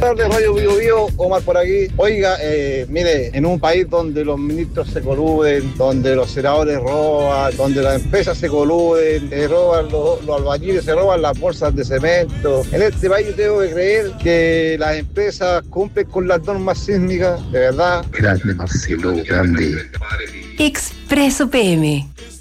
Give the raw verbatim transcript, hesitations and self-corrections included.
Tarde, Radio Bio Bio, Omar por aquí. Oiga, eh, mire, en un país donde los ministros se coluden, donde los senadores roban, donde las empresas se coluden, se roban los, los albañiles, se roban las bolsas de cemento. En este país yo tengo que creer que las empresas cumplen con las normas sísmicas, de verdad. Grande Marcelo, grande. Expreso P M.